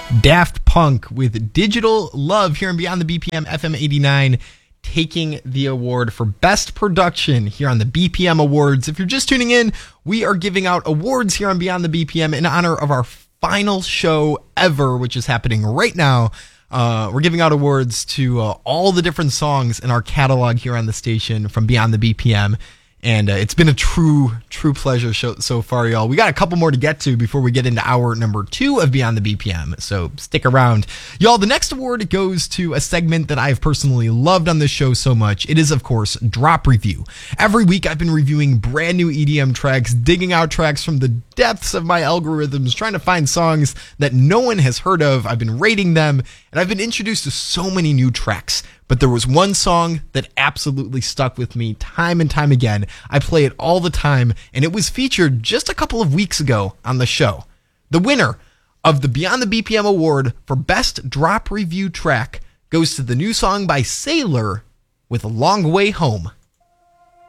Daft Punk with Digital Love here on Beyond the BPM FM 89, taking the award for Best Production here on the BPM Awards. If you're just tuning in, we are giving out awards here on Beyond the BPM in honor of our final show ever, which is happening right now. We're giving out awards to all the different songs in our catalog here on the station from Beyond the BPM. And it's been a true pleasure so far, y'all. We got a couple more to get to before we get into hour number 2 of Beyond the BPM, so stick around. Y'all, the next award goes to a segment that I've personally loved on this show so much. It is, of course, Drop Review. Every week I've been reviewing brand new EDM tracks, digging out tracks from the depths of my algorithms, trying to find songs that no one has heard of. I've been rating them, and I've been introduced to so many new tracks. But there was one song that absolutely stuck with me time and time again. I play it all the time, and it was featured just a couple of weeks ago on the show. The winner of the Beyond the BPM Award for Best Drop Review Track goes to the new song by Sailor with A Long Way Home.